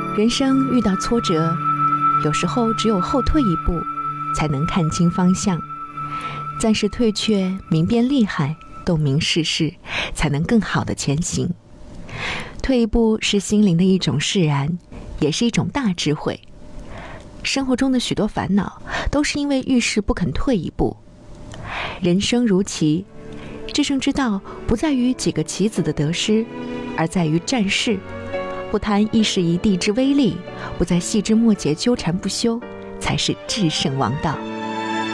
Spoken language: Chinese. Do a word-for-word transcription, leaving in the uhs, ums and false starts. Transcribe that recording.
人生遇到挫折，有时候只有后退一步，才能看清方向。暂时退却，明辨利害，洞明世事，才能更好的前行。退一步是心灵的一种释然，也是一种大智慧。生活中的许多烦恼，都是因为遇事不肯退一步。人生如棋，制胜之道不在于几个棋子的得失，而在于战事。不贪一时一地之威力，不在细枝末节纠缠不休，才是制胜王道。